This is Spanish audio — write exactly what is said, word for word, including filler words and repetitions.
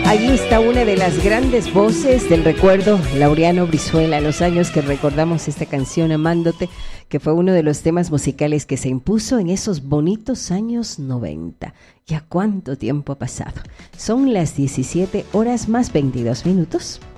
Allí está una de las grandes voces del recuerdo, Laureano Brizuela, los años que recordamos esta canción Amándote, que fue uno de los temas musicales que se impuso en esos bonitos años noventa. ¿Ya cuánto tiempo ha pasado? Son las diecisiete horas más veintidós minutos.